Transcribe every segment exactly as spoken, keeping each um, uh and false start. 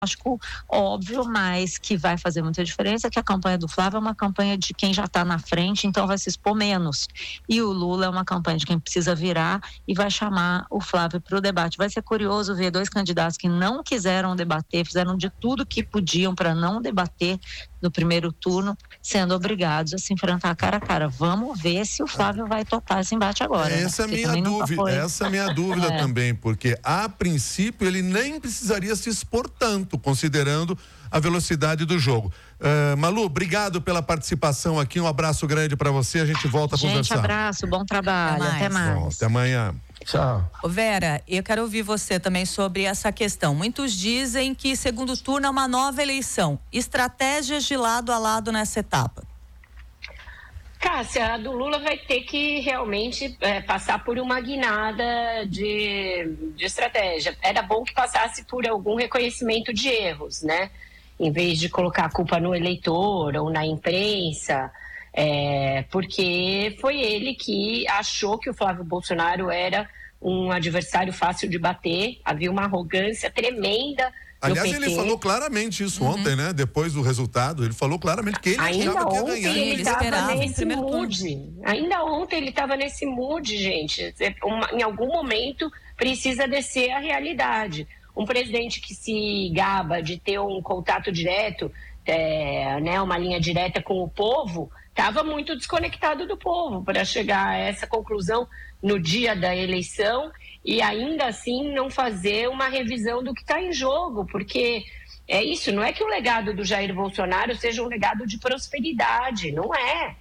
óbvio, mas que vai fazer muita diferença, que a campanha do Flávio é uma campanha de quem já está na frente, então vai se expor menos. E o Lula é uma campanha de quem precisa virar e vai chamar o Flávio para o debate. Vai ser curioso ver dois candidatos que não quiseram debater, fizeram de tudo que podiam para não debater no primeiro turno, sendo obrigados a se enfrentar cara a cara. Vamos ver se o Flávio vai topar esse embate agora. Essa é né? minha dúvida, essa é minha dúvida é. também, porque a princípio ele nem precisaria se expor tanto, considerando a velocidade do jogo. Uh, Malu, obrigado pela participação aqui, um abraço grande para você, a gente volta a gente, conversar. Gente, abraço, bom trabalho, até mais. Até, mais. Bom, até amanhã. Tchau. Ô Vera, eu quero ouvir você também sobre essa questão. Muitos dizem que segundo turno é uma nova eleição. Estratégias de lado a lado nessa etapa. Cássia, a do Lula vai ter que realmente é, passar por uma guinada de, de estratégia. Era bom que passasse por algum reconhecimento de erros, né? Em vez de colocar a culpa no eleitor ou na imprensa, é, porque foi ele que achou que o Flávio Bolsonaro era um adversário fácil de bater. Havia uma arrogância tremenda. Aliás, ele falou claramente isso uhum. ontem, né? Depois do resultado, ele falou claramente que ele Ainda achava que ia ontem ganhar. Ele estava nesse mood. Ainda ontem ele estava nesse mood, gente. Uma, em algum momento precisa descer a realidade. Um presidente que se gaba de ter um contato direto, é, né, uma linha direta com o povo, estava muito desconectado do povo para chegar a essa conclusão no dia da eleição e ainda assim não fazer uma revisão do que está em jogo, porque é isso, não é que o legado do Jair Bolsonaro seja um legado de prosperidade, não é.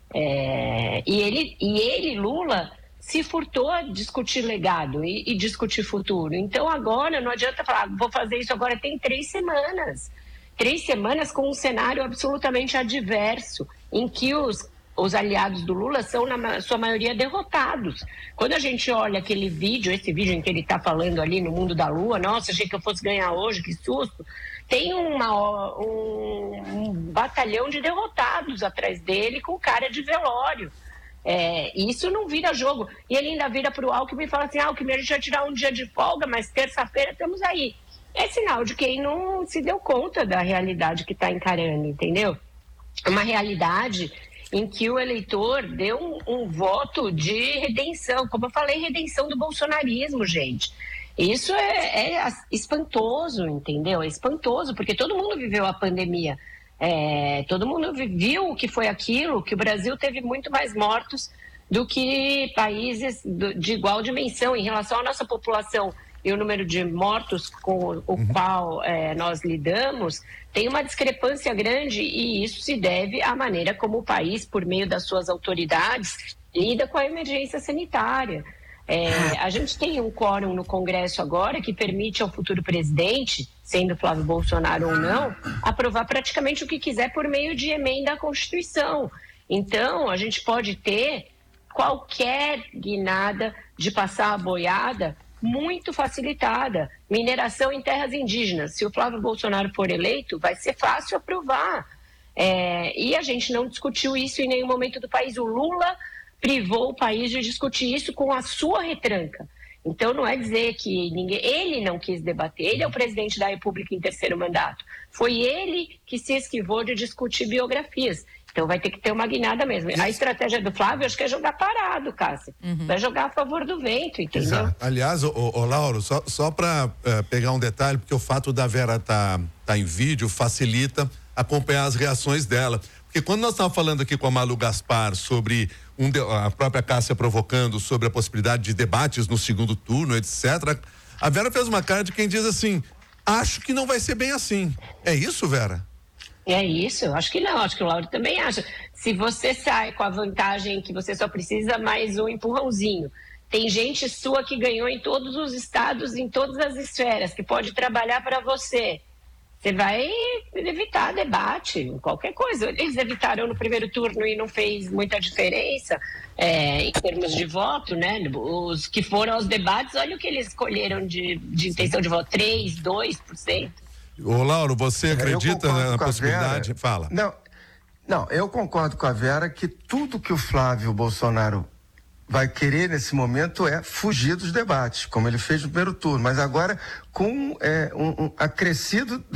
é e, ele, e ele, Lula, se furtou a discutir legado e, e discutir futuro. Então agora não adianta falar, vou fazer isso agora, tem três semanas. Três semanas com um cenário absolutamente adverso, em que os os aliados do Lula são, na sua maioria, derrotados. Quando a gente olha aquele vídeo, esse vídeo em que ele está falando ali no mundo da lua, nossa, achei que eu fosse ganhar hoje, que susto, tem uma, um, um batalhão de derrotados atrás dele com cara de velório. É, isso não vira jogo. E ele ainda vira para o Alckmin e fala assim, Alckmin, a gente vai tirar um dia de folga, mas terça-feira estamos aí. É sinal de quem não se deu conta da realidade que está encarando, entendeu? Uma realidade em que o eleitor deu um, um voto de redenção, como eu falei, redenção do bolsonarismo, gente. Isso é, é espantoso, entendeu? É espantoso, porque todo mundo viveu a pandemia, é, todo mundo viu o que foi aquilo, que o Brasil teve muito mais mortos do que países de igual dimensão em relação à nossa população. E o número de mortos com o uhum. qual é, nós lidamos tem uma discrepância grande e isso se deve à maneira como o país, por meio das suas autoridades, lida com a emergência sanitária. É, a gente tem um quórum no Congresso agora que permite ao futuro presidente, sendo Flávio Bolsonaro ou não, aprovar praticamente o que quiser por meio de emenda à Constituição. Então, a gente pode ter qualquer guinada de passar a boiada muito facilitada. Mineração em terras indígenas. Se o Flávio Bolsonaro for eleito, vai ser fácil aprovar. É, e a gente não discutiu isso em nenhum momento do país. O Lula privou o país de discutir isso com a sua retranca. Então não é dizer que ninguém, ele não quis debater, ele é o presidente da República em terceiro mandato. Foi ele que se esquivou de discutir biografias. Então vai ter que ter uma guinada mesmo. A estratégia do Flávio, acho que é jogar parado, Cássia. Uhum. Vai jogar a favor do vento, entendeu? Exato. Aliás, ô, ô, Lauro, só, só para uh, pegar um detalhe, porque o fato da Vera tá, tá em vídeo facilita acompanhar as reações dela. Porque quando nós estávamos falando aqui com a Malu Gaspar sobre um de, a própria Cássia provocando sobre a possibilidade de debates no segundo turno, etcétera, a Vera fez uma cara de quem diz assim, acho que não vai ser bem assim. É isso, Vera? É isso, eu acho que não, acho que o Lauro também acha. Se você sai com a vantagem que você só precisa mais um empurrãozinho, tem gente sua que ganhou em todos os estados, em todas as esferas, que pode trabalhar para você. Você vai evitar debate, qualquer coisa. Eles evitaram no primeiro turno e não fez muita diferença é, em termos de voto, né? Os que foram aos debates, olha o que eles escolheram de, de intenção de voto, três, dois por cento. Ô Lauro, você acredita na possibilidade? Fala. Não, não, eu concordo com a Vera que tudo que o Flávio Bolsonaro vai querer nesse momento é fugir dos debates, como ele fez no primeiro turno, mas agora com é, um, um acrescido